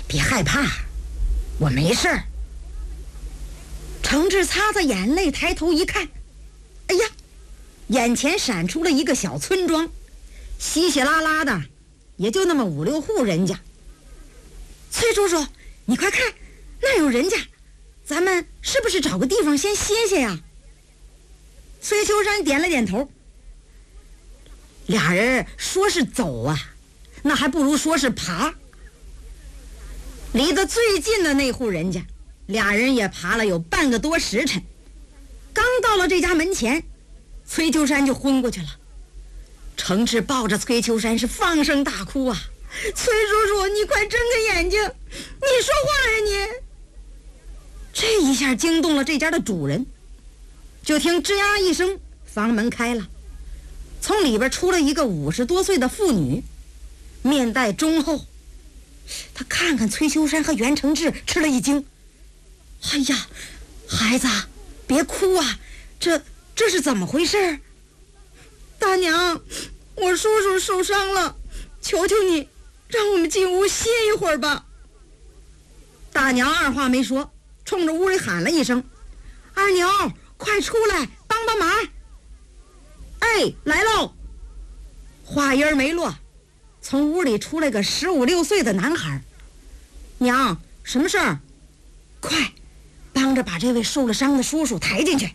别害怕，我没事儿。程志擦擦眼泪，抬头一看，哎呀，眼前闪出了一个小村庄，稀稀拉拉的，也就那么5、6户人家。崔叔叔，你快看，那有人家，咱们是不是找个地方先歇歇呀？崔秋山点了点头。俩人说是走啊，那还不如说是爬。离得最近的那户人家，俩人也爬了有半个多时辰。刚到了这家门前，崔秋山就昏过去了。程志抱着崔秋山是放声大哭啊！崔叔叔，你快睁开眼睛，你说话呀你！这一下惊动了这家的主人，就听吱呀一声，房门开了，从里边出了一个50多岁的妇女，面带忠厚。她看看崔秋山和袁承志，吃了一惊。哎呀，孩子，别哭啊，这是怎么回事？大娘，我叔叔受伤了，求求你让我们进屋歇一会儿吧。大娘二话没说，冲着屋里喊了一声：二牛，快出来帮帮忙！哎，来喽！话音没落，从屋里出来个15、16岁的男孩。娘，什么事儿？快帮着把这位受了伤的叔叔抬进去。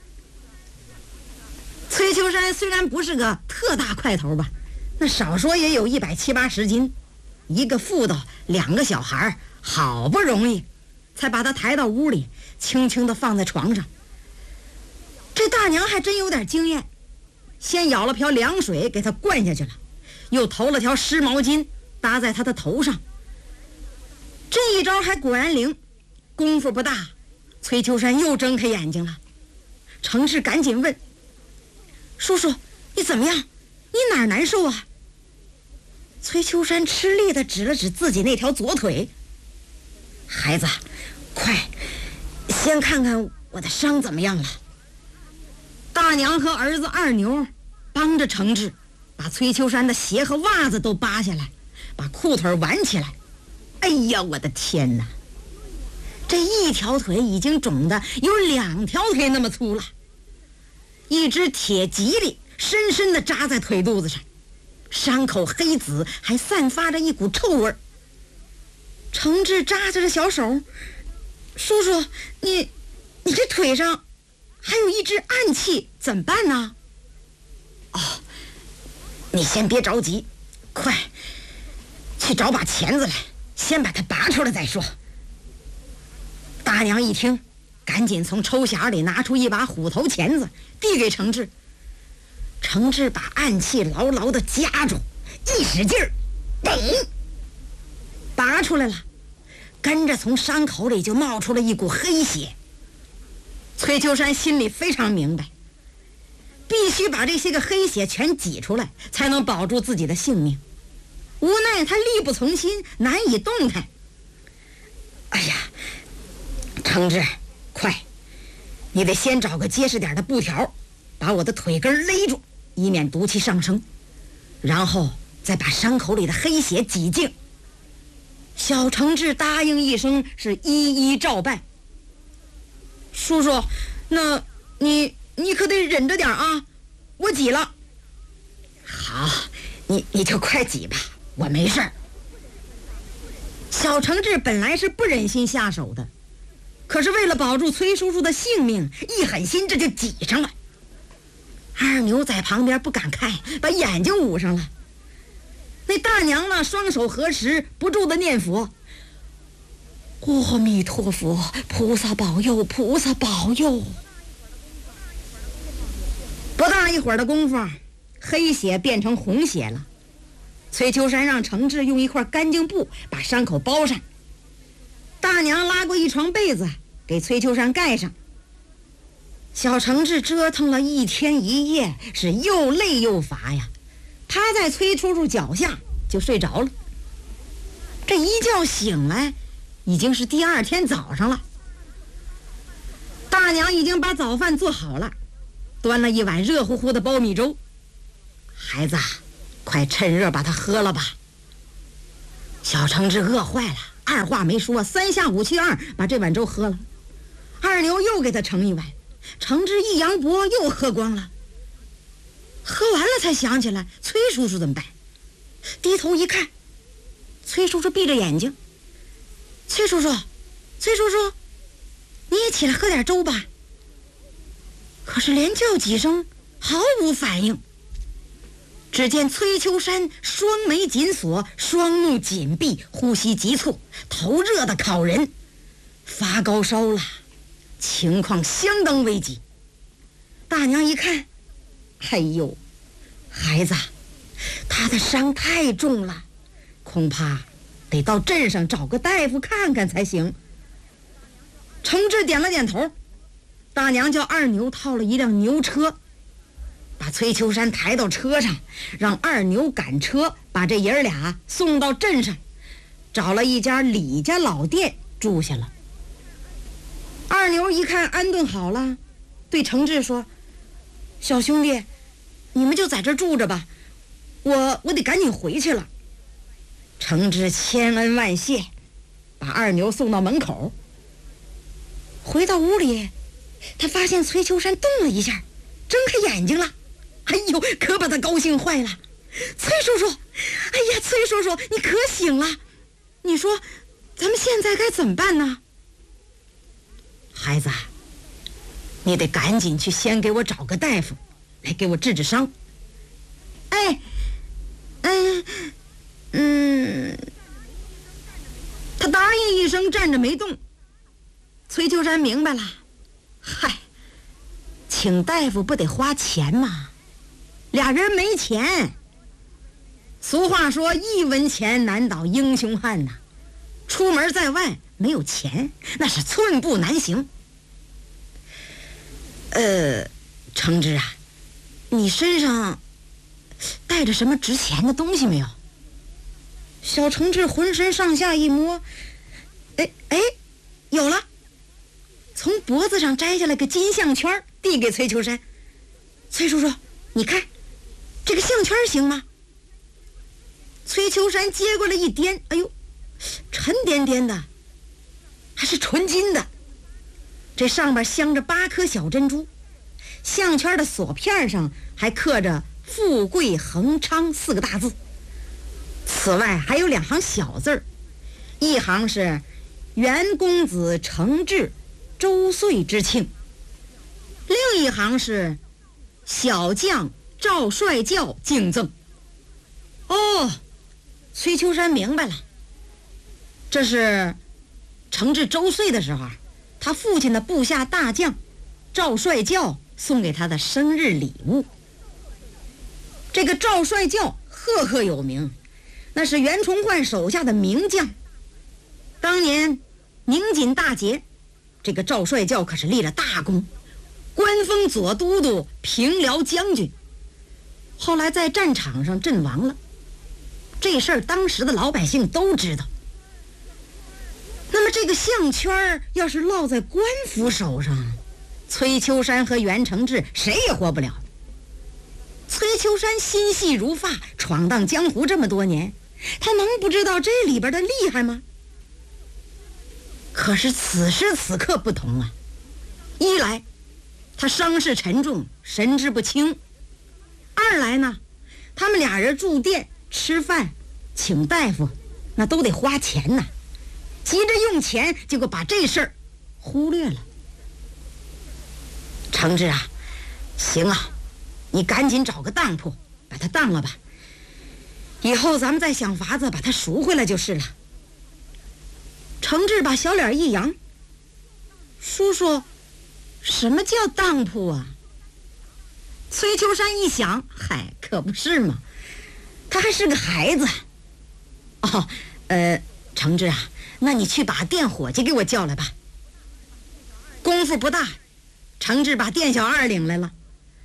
崔秋山虽然不是个特大块头吧，那少说也有170、80斤，一个妇道，2个小孩，好不容易才把他抬到屋里，轻轻地放在床上。这大娘还真有点经验，先舀了瓢凉水给他灌下去了，又投了条湿毛巾搭在他的头上。这一招还果然灵，功夫不大，崔秋山又睁开眼睛了。程志赶紧问：叔叔，你怎么样？你哪儿难受啊？崔秋山吃力地指了指自己那条左腿。孩子，快先看看我的伤怎么样了。大娘和儿子二牛帮着程志把崔秋山的鞋和袜子都扒下来，把裤腿挽起来。哎呀，我的天哪，这一条腿已经肿得有2条腿那么粗了，一只铁蒺藜深深地扎在腿肚子上，伤口黑紫，还散发着一股臭味。程志扎着小手：叔叔，你这腿上还有一只暗器，怎么办呢？哦，你先别着急，快去找把钳子来，先把它拔出来再说。大娘一听，赶紧从抽匣里拿出一把虎头钳子，递给程志。程志把暗器牢牢地夹住，一使劲儿，嘣，拔出来了，跟着从伤口里就冒出了一股黑血。崔秋山心里非常明白，必须把这些个黑血全挤出来，才能保住自己的性命。无奈他力不从心，难以动弹。哎呀，程志，快，你得先找个结实点的布条，把我的腿根勒住，以免毒气上升，然后再把伤口里的黑血挤净。小程志答应一声，是一一照办。叔叔，那你可得忍着点啊，我挤了。好，你就快挤吧，我没事儿。小程志本来是不忍心下手的，可是为了保住崔叔叔的性命，一狠心这就挤上了。二牛在旁边不敢看，把眼睛捂上了。那大娘呢，双手合十，不住地念佛：阿弥陀佛，菩萨保佑，菩萨保佑。不大一会儿的功夫，黑血变成红血了。崔秋山让程志用一块干净布把伤口包上，大娘拉过一床被子给崔秋山盖上。小程志折腾了1天1夜，是又累又乏呀，趴在崔叔叔脚下就睡着了。这一觉醒来，已经是第2天早上了。大娘已经把早饭做好了，端了一碗热乎乎的苞米粥。孩子，快趁热把它喝了吧。小程志饿坏了， 二话没说，三下五去二把这碗粥喝了。二牛又给他盛一碗，程志一扬脖又喝光了。喝完了才想起来崔叔叔怎么办，低头一看，崔叔叔闭着眼睛。崔叔叔，你也起来喝点粥吧。可是连叫几声毫无反应。只见崔秋山双眉紧锁，双目紧闭，呼吸急促，头热得烤人，发高烧了，情况相当危急。大娘一看，哎呦，孩子，他的伤太重了，恐怕得到镇上找个大夫看看才行。程志点了点头，大娘叫二牛套了一辆牛车，把崔秋山抬到车上，让二牛赶车把这爷儿俩送到镇上，找了一家李家老店住下了。二牛一看安顿好了，对程志说：“小兄弟，你们就在这住着吧，我得赶紧回去了。”程志千恩万谢，把二牛送到门口。回到屋里，他发现崔秋山动了一下，睁开眼睛了。哎呦，可把他高兴坏了。崔叔叔，哎呀，崔叔叔，你可醒了，你说咱们现在该怎么办呢？孩子，你得赶紧去先给我找个大夫来给我治治伤。哎，他答应一声，站着没动。崔秋山明白了，嗨，请大夫不得花钱吗？俩人没钱。俗话说，一文钱难倒英雄汉呐，出门在外没有钱，那是寸步难行。程志啊，你身上带着什么值钱的东西没有？小程志浑身上下一摸，有了，从脖子上摘下来个金项圈，递给崔秋山。崔叔叔，你看这个项圈行吗？崔秋山接过来一掂，哎呦，沉甸甸的，还是纯金的，这上面镶着8颗小珍珠，项圈的锁片上还刻着富贵恒昌4个大字。此外还有2行小字儿，一行是元公子程志周岁之庆，另一行是小将赵帅教敬赠。崔秋山明白了，这是程志周岁的时候，他父亲的部下大将赵帅教送给他的生日礼物。这个赵帅教赫赫有名，那是袁崇焕手下的名将。当年宁锦大捷，这个赵帅教可是立了大功，官封左都督、平辽将军。后来在战场上阵亡了，这事儿当时的老百姓都知道。那么这个项圈要是落在官府手上，崔秋山和袁承志谁也活不了。崔秋山心细如发，闯荡江湖这么多年，他能不知道这里边的厉害吗？可是此时此刻不同啊，一来他伤势沉重，神志不清；二来呢，他们俩人住店吃饭请大夫，那都得花钱呐，急着用钱，结果把这事儿忽略了。程志啊，行啊，你赶紧找个当铺把他当了吧，以后咱们再想法子把他赎回来就是了。程志把小脸一扬，叔叔，什么叫当铺啊？崔秋山一想，嗨，可不是嘛，他还是个孩子。程志啊，那你去把店伙计给我叫来吧。功夫不大，程志把店小二领来了。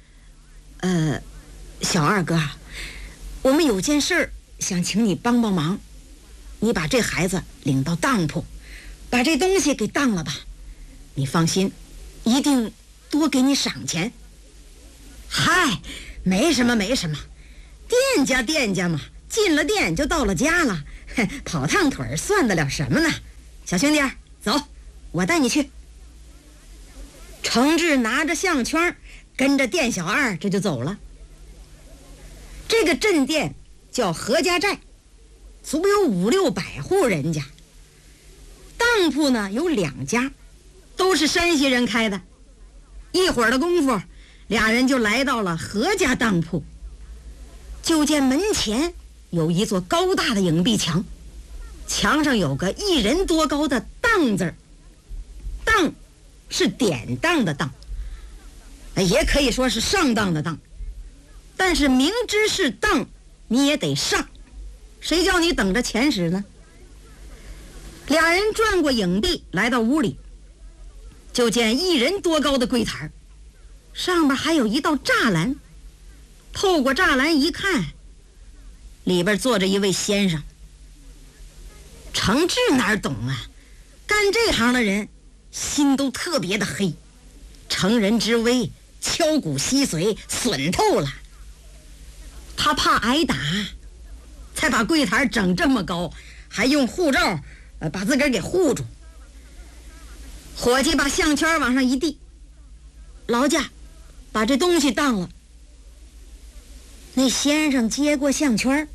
小二哥，我们有件事想请你帮帮忙，你把这孩子领到当铺，把这东西给当了吧。你放心，一定多给你赏钱。嗨，没什么，店家嘛，进了店就到了家了， 跑趟腿算得了什么呢？小兄弟，走，我带你去。程志拿着项圈，跟着店小二这就走了。这个镇店叫何家寨，足有500-600户人家。当铺呢有2家，都是山西人开的。一会儿的功夫，俩人就来到了何家当铺。就见门前有一座高大的影壁墙，墙上有个1人多高的当字儿。当是典当的当，也可以说是上当的当。但是明知是当，你也得上，谁叫你等着钱时呢？俩人转过影壁，来到屋里，就见1人多高的柜台，上边还有一道栅栏。透过栅栏一看，里边坐着一位先生。程志哪懂啊，干这行的人心都特别的黑，乘人之危，敲骨吸髓，损透了。他怕挨打，才把柜台整这么高，还用护罩把自个儿给护住。伙计把项圈往上一递，劳驾，把这东西当了。那先生接过项圈，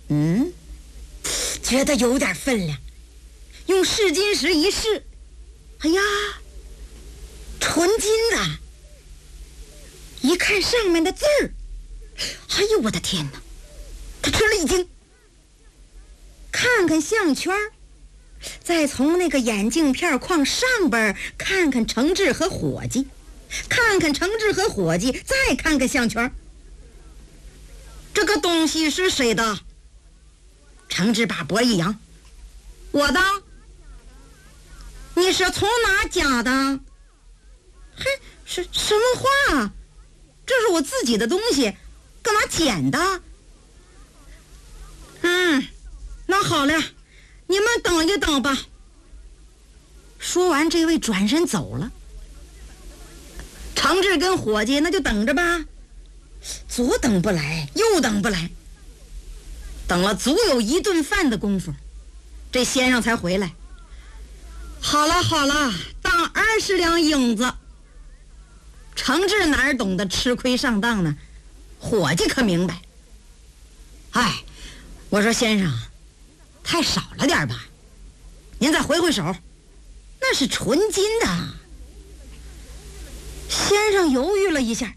觉得有点分量，用试金石一试，哎呀，纯金的！一看上面的字儿，哎呦我的天哪！他吃了一惊。看看项圈，再从那个眼镜片框上边看看程志和伙计，看看程志和伙计，再看看项圈。这个东西是谁的？程志把脖一扬，我的。你是从哪夹的？嘿，什么话？这是我自己的东西，干嘛捡的？那好了，你们等一等吧。说完，这位转身走了。程志跟伙计那就等着吧，左等不来，右等不来，等了足有1顿饭的功夫，这先生才回来。好了，当20两影子。程志哪懂得吃亏上当呢？伙计可明白。我说先生，太少了点吧，您再回手，那是纯金的。先生犹豫了一下，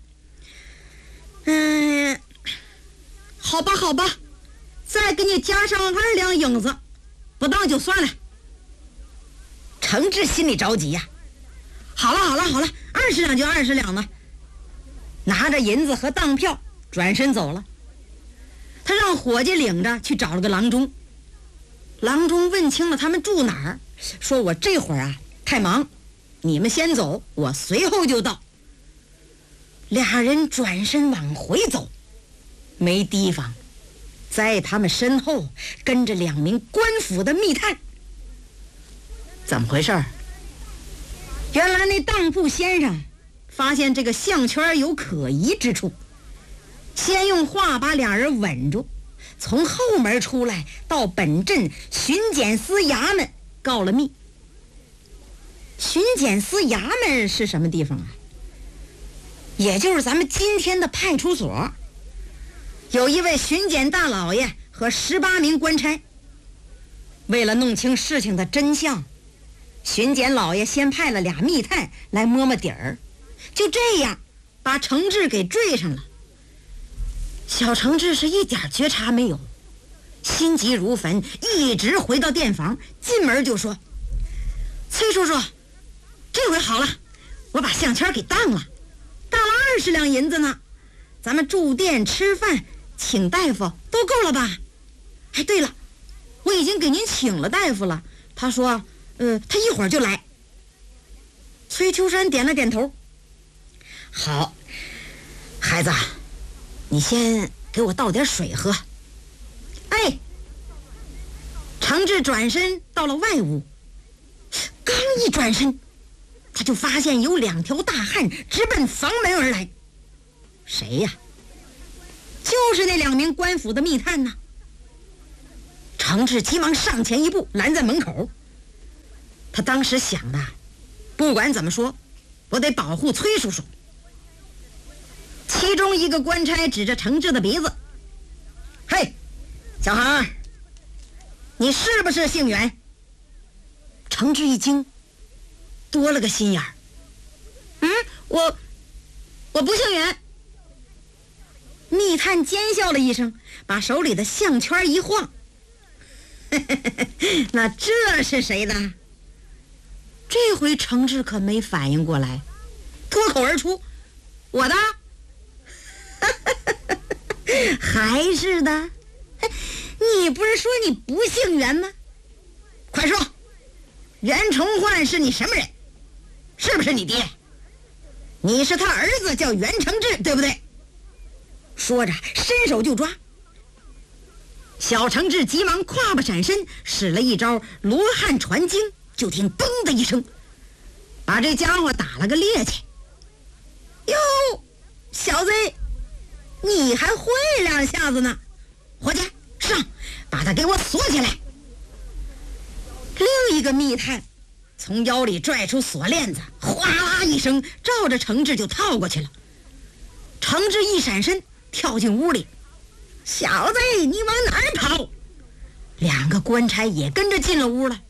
好吧，再给你加上2两影子，不当就算了。程志心里着急呀，好了，20两就20两了。拿着银子和当票转身走了。他让伙计领着去找了个郎中。郎中问清了他们住哪儿，说我这会儿太忙，你们先走，我随后就到。俩人转身往回走，没提防，在他们身后跟着2名官府的密探。怎么回事？原来那当铺先生发现这个项圈有可疑之处，先用话把俩人稳住，从后门出来，到本镇巡检司衙门告了密。巡检司衙门是什么地方啊？也就是咱们今天的派出所。有一位巡检大老爷和18名官差。为了弄清事情的真相，巡检老爷先派了俩密探来摸摸底儿，就这样把程志给追上了。小程志是一点觉察没有，心急如焚，一直回到店房，进门就说：“崔叔叔，这回好了，我把项圈给当了，当了20两银子呢。咱们住店吃饭请大夫都够了吧？哎，对了，我已经给您请了大夫了，他说他一会儿就来。”崔秋山点了点头。好，孩子，你先给我倒点水喝。哎，程志转身到了外屋，刚一转身，他就发现有2条大汉直奔房门而来。谁呀？就是那2名官府的密探呐。程程志急忙上前一步拦在门口。他当时想的，不管怎么说，我得保护崔叔叔。其中一个官差指着程志的鼻子：“嘿，小孩，你是不是姓袁？”程志一惊，多了个心眼儿。我不姓袁。密探尖笑了一声，把手里的项圈一晃。那这是谁的？这回程志可没反应过来，脱口而出：“我的。”还是的。你不是说你不姓袁吗？快说，袁崇焕是你什么人？是不是你爹？你是他儿子，叫袁承志，对不对？说着伸手就抓。小承志急忙跨步闪身，使了一招罗汉传经，就听嘣的一声，把这家伙打了个趔趄。哟，小子，你还会两下子呢！伙计，上，把他给我锁起来。另一个密探从腰里拽出锁链子，哗啦一声，照着程志就套过去了。程志一闪身，跳进屋里。小子，你往哪儿跑？两个官差也跟着进了屋了。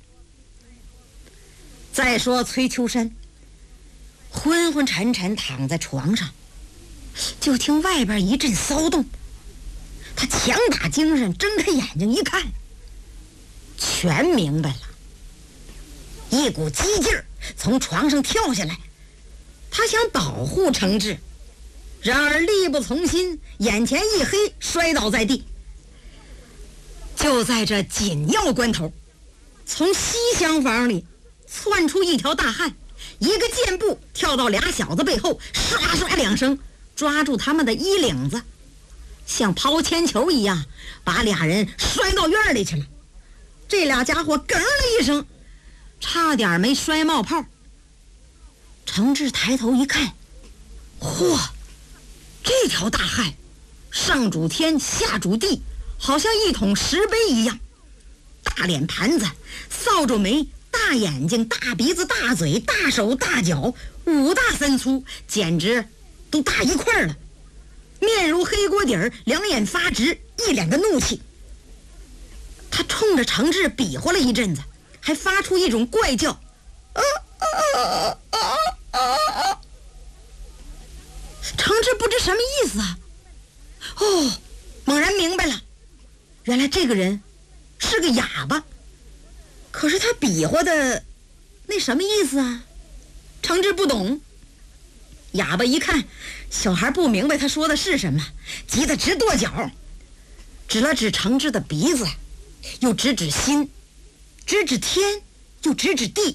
再说崔秋山昏昏沉沉躺在床上，就听外边一阵骚动。他强打精神，睁开眼睛一看，全明白了。一股激劲儿从床上跳下来，他想保护程志，然而力不从心，眼前一黑，摔倒在地。就在这紧要关头，从西厢房里窜出一条大汉，一个箭步跳到俩小子背后，唰唰两声抓住他们的衣领子，像抛铅球一样把俩人摔到院里去了。这俩家伙咯了一声，差点没摔冒泡。程志抬头一看，嚯，这条大汉上主天下主地，好像一桶石碑一样，大脸盘子，扫帚眉，大眼睛，大鼻子，大嘴，大手大脚，五大三粗，简直都大一块了。面如黑锅底儿，两眼发直，一脸的怒气。他冲着程志比划了一阵子，还发出一种怪叫。程志不知什么意思啊。哦，猛然明白了，原来这个人是个哑巴。可是他比划的那什么意思啊？程志不懂。哑巴一看小孩不明白他说的是什么，急得直跺脚，指了指程志的鼻子，又指指心，指指天，又指指地。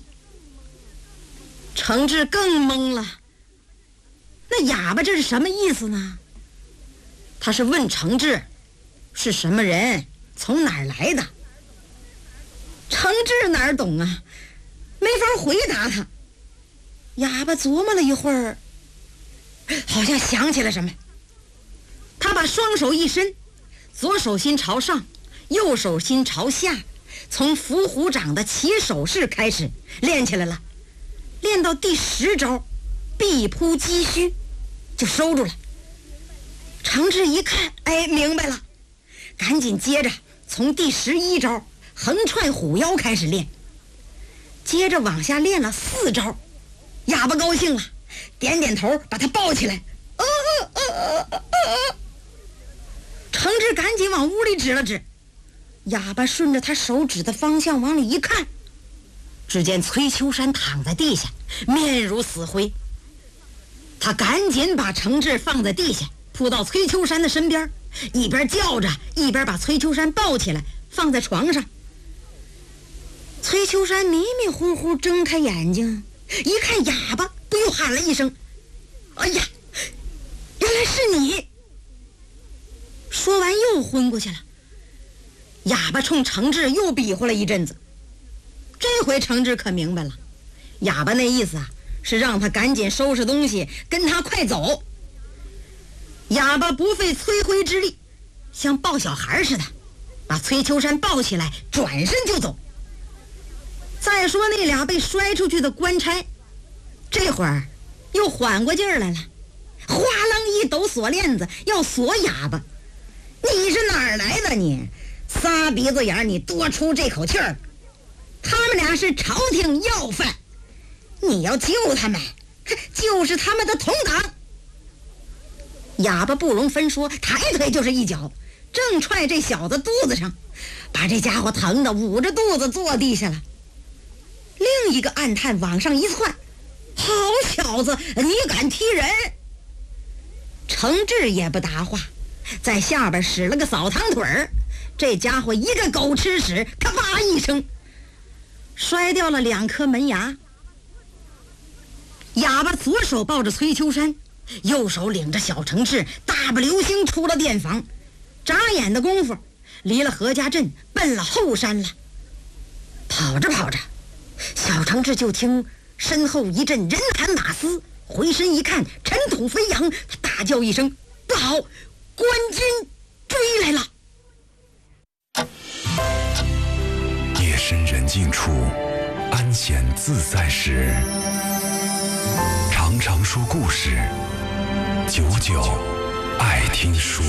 程志更懵了，那哑巴这是什么意思呢？他是问程志是什么人，从哪儿来的。程志哪儿懂啊，没法回答他。哑巴琢磨了一会儿，好像想起了什么，他把双手一伸，左手心朝上，右手心朝下，从伏虎掌的起手式开始练起来了。练到第10招臂扑击虚就收住了。程志一看，哎，明白了，赶紧接着从第11招横踹虎腰开始练，接着往下练了4招。哑巴高兴了，点点头，把他抱起来。程志赶紧往屋里指了指，哑巴顺着他手指的方向往里一看，只见崔秋山躺在地下，面如死灰。他赶紧把程志放在地下，扑到崔秋山的身边，一边叫着，一边把崔秋山抱起来放在床上。崔秋山迷迷糊糊睁开眼睛，一看哑巴，不又喊了一声：“哎呀，原来是你！”说完又昏过去了。哑巴冲程志又比划了一阵子，这回程志可明白了，哑巴那意思啊，是让他赶紧收拾东西，跟他快走。哑巴不费吹灰之力，像抱小孩似的， 把崔秋山抱起来，转身就走。再说那俩被摔出去的官差，这会儿又缓过劲儿来了，哗楞一抖锁链子，要锁哑巴。你是哪儿来的你？仨鼻子眼你多出这口气儿？他们俩是朝廷要犯，你要救他们，就是他们的同党。哑巴不容分说，抬腿就是一脚，正踹这小子肚子上，把这家伙疼得捂着肚子坐地下了。另一个暗探往上一窜，好小子，你敢踢人？程志也不答话，在下边使了个扫堂腿儿，这家伙一个狗吃屎，咔吧一声摔掉了2颗门牙。哑巴左手抱着崔秋山，右手领着小程志，大步流星出了店房，眨眼的功夫离了何家镇，奔了后山了。跑着跑着，小程志就听身后一阵人喊马嘶，回身一看，尘土飞扬，他大叫一声：“不好，官军追来了！” 夜深人静处，安闲自在时，常常说故事，久久爱听书。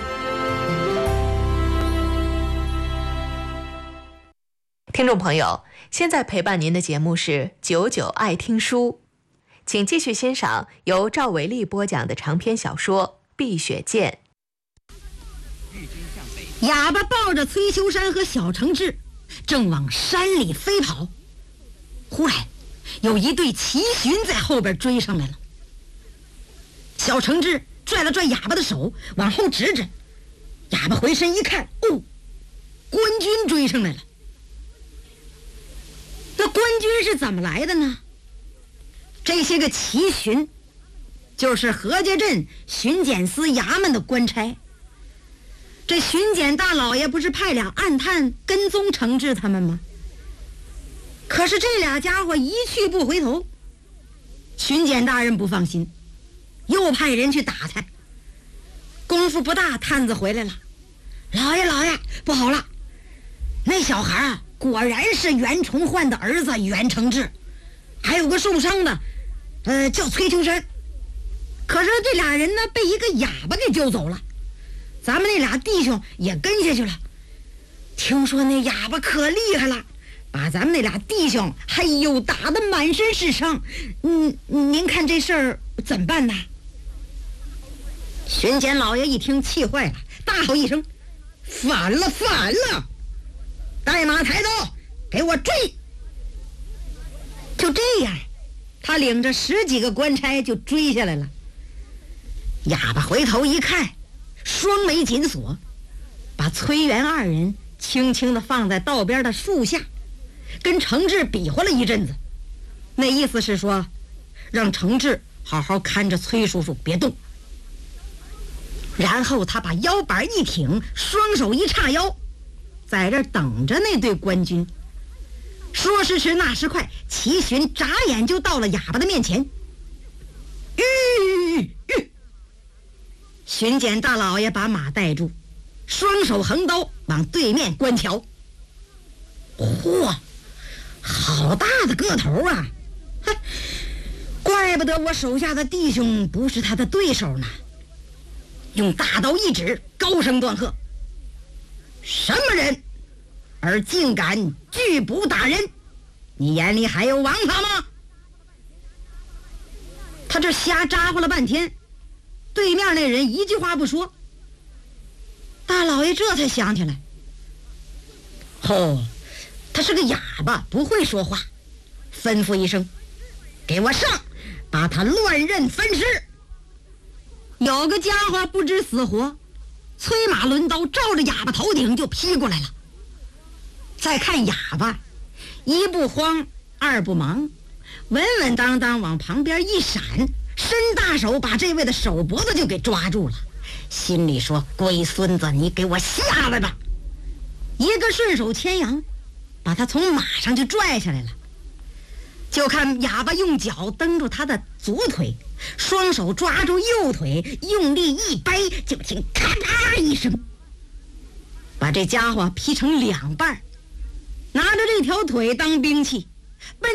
听众朋友，现在陪伴您的节目是久久爱听书，请继续欣赏由赵维利播讲的长篇小说《碧血剑》。 哑巴抱着崔秋山和小程志正往山里飞跑，忽然有一队骑巡在后边追上来了。小程志拽了拽哑巴的手，往后指指。哑巴回身一看，哦，官军追上来了。那官军是怎么来的呢？这些个骑巡就是何家镇巡检司衙门的官差。这巡检大老爷不是派俩暗探跟踪程志他们吗？可是这俩家伙一去不回头，巡检大人不放心，又派人去打探。功夫不大，探子回来了：“老爷，不好了，那小孩啊，果然是袁崇焕的儿子袁承志，还有个受伤的，叫崔秋山。可是这俩人呢，被一个哑巴给救走了。咱们那俩弟兄也跟下去了。听说那哑巴可厉害了，把咱们那俩弟兄打得满身是伤。您看这事儿怎么办呢？”巡检老爷一听气坏了，大吼一声：“反了！带马抬刀，给我追！”就这样，他领着10几个官差就追下来了。哑巴回头一看，双眉紧锁，把崔元2人轻轻地放在道边的树下，跟程志比划了一阵子，那意思是说，让程志好好看着崔叔叔别动。然后他把腰板一挺，双手一叉腰，在这等着那队官军。说时迟，那时快，齐巡眨眼就到了哑巴的面前。巡检大老爷把马带住，双手横刀往对面观瞧。嚯，好大的个头啊！怪不得我手下的弟兄不是他的对手呢。用大刀一指，高声断喝：“什么人，而竟敢拒捕打人？你眼里还有王法吗？”他这瞎咋呼了半天，对面那人一句话不说。大老爷这才想起来，他是个哑巴，不会说话，吩咐一声：“给我上，把他乱刃分尸。”有个家伙不知死活，催马抡刀照着哑巴头顶就劈过来了。再看哑巴，一不慌二不忙，稳稳当当往旁边一闪，伸大手把这位的手脖子就给抓住了，心里说：“龟孙子，你给我下来吧！”一个顺手牵羊，把他从马上就拽下来了。就看哑巴用脚蹬住他的左腿，双手抓住右腿，用力一掰，就听咔嗒一声， 把这家伙劈成2半，拿着这条腿当兵器，奔